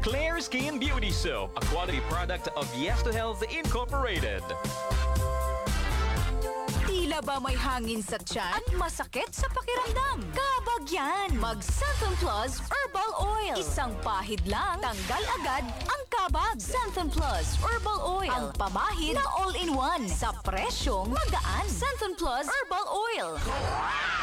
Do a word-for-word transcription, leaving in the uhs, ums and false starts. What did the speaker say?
Claire Skin Beauty Soap, a quality product of Yes to Health Incorporated. Tila ba may hangin sa tiyan at masakit sa pakiramdam? Kabag yan! Mag-Santhon Plus Herbal Oil. Isang pahid lang, tanggal agad ang kabag. Santhon Plus Herbal Oil. Ang pamahid na all-in-one sa presyong magaan. Santhon Plus Herbal Oil.